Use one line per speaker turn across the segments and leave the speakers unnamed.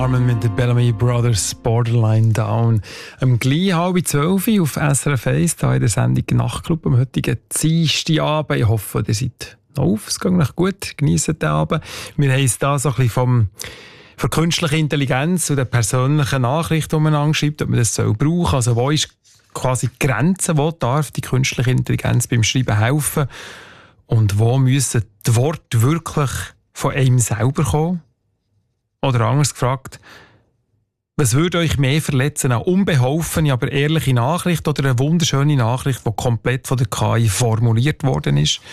Mit den Bellamy Brothers Borderline Down. Gleich 11:30 auf SRF 1, hier in der Sendung Nachtclub am heutigen Dienstagabend. Ich hoffe, ihr seid noch auf, es geht noch gut, geniessen den Abend. Wir haben es da so ein bisschen von künstlicher Intelligenz und der persönlichen Nachricht umeinander geschrieben, ob man das brauchen soll. Also wo ist quasi die Grenze, wo darf die künstliche Intelligenz beim Schreiben helfen und wo müssen die Worte wirklich von einem selber kommen? Oder anders gefragt, was würde euch mehr verletzen? Eine unbeholfene, aber ehrliche Nachricht oder eine wunderschöne Nachricht, die komplett von der KI formuliert worden ist?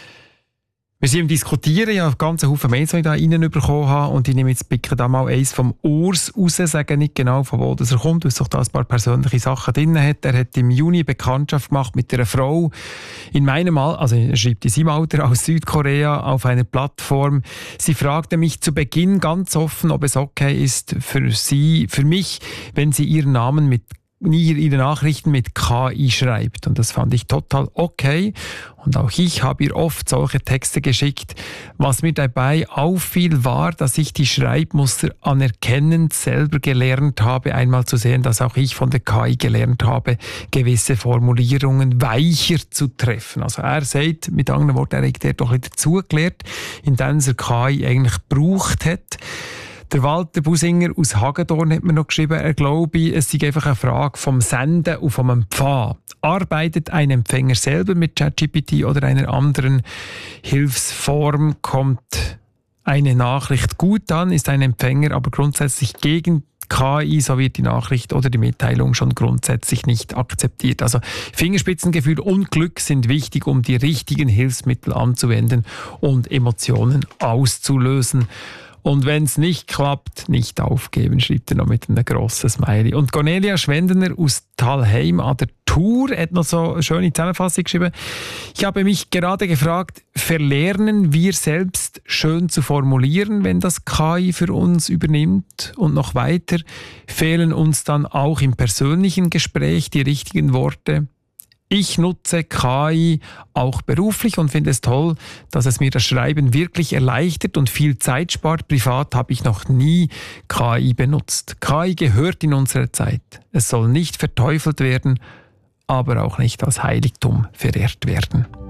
Wir sind im Diskutieren, ich habe einen ganzen Haufen Mails, die ich da reinbekommen habe, und ich nehme jetzt da mal eins vom Urs raus, sage nicht genau, von wo das er kommt, weil es doch da ein paar persönliche Sachen drin hat. Er hat im Juni Bekanntschaft gemacht mit einer Frau in meinem Alter, also er schreibt in seinem Alter, aus Südkorea auf einer Plattform. Sie fragte mich zu Beginn ganz offen, ob es okay ist für mich, wenn sie ihren Namen ihre Nachrichten mit KI schreibt. Und das fand ich total okay. Und auch ich habe ihr oft solche Texte geschickt. Was mir dabei auffiel, war, dass ich die Schreibmuster anerkennend selber gelernt habe, einmal zu sehen, dass auch ich von der KI gelernt habe, gewisse Formulierungen weicher zu treffen. Also er sagt, mit anderen Worten, er hat doch wieder dazugelernt, indem er KI eigentlich gebraucht hat. Der Walter Businger aus Hagedorn hat mir noch geschrieben, er glaube, es sei einfach eine Frage vom Senden und vom Empfangen. Arbeitet ein Empfänger selber mit ChatGPT oder einer anderen Hilfsform, kommt eine Nachricht gut an, ist ein Empfänger aber grundsätzlich gegen KI, so wird die Nachricht oder die Mitteilung schon grundsätzlich nicht akzeptiert. Also Fingerspitzengefühl und Glück sind wichtig, um die richtigen Hilfsmittel anzuwenden und Emotionen auszulösen. Und wenn es nicht klappt, nicht aufgeben, schreibt er noch mit einem grossen Smiley. Und Cornelia Schwendener aus Thalheim an der Tour hat noch so eine schöne Zusammenfassung geschrieben. Ich habe mich gerade gefragt, verlernen wir selbst schön zu formulieren, wenn das KI für uns übernimmt? Und noch weiter, fehlen uns dann auch im persönlichen Gespräch die richtigen Worte? Ich nutze KI auch beruflich und finde es toll, dass es mir das Schreiben wirklich erleichtert und viel Zeit spart. Privat habe ich noch nie KI benutzt. KI gehört in unsere Zeit. Es soll nicht verteufelt werden, aber auch nicht als Heiligtum verehrt werden.